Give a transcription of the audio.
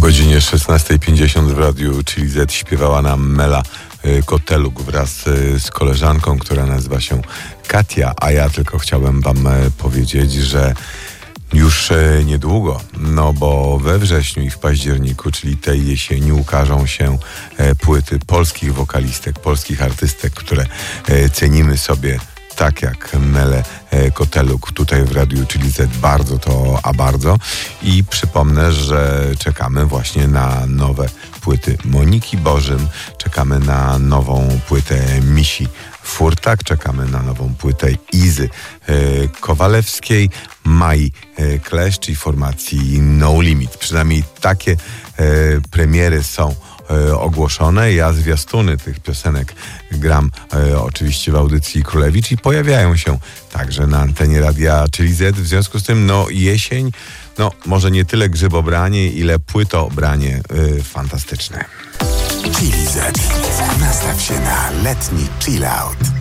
godzinie 16:50 w radiu Chili Z śpiewała nam Mela Koteluk wraz z koleżanką, która nazywa się Katia, a ja tylko chciałem wam powiedzieć, że już niedługo, no bo we wrześniu i w październiku, czyli tej jesieni, ukażą się płyty polskich wokalistek, polskich artystek, które cenimy sobie tak jak Melę Koteluk tutaj w radiu Chili Z bardzo. I przypomnę, że czekamy właśnie na nowe płyty Moniki Bożym, czekamy na nową płytę Misi Furtak, czekamy na nową płytę Izy Kowalewskiej, Mai Kleszcz i formacji No Limit. Przynajmniej takie premiery są ogłoszone. Ja zwiastuny tych piosenek gram oczywiście w audycji Królewicz i pojawiają się także na antenie radia Chili Z. W związku z tym jesień, może nie tyle grzybobranie, ile płytobranie fantastyczne. Chili Z. Nastaw się na letni chill out.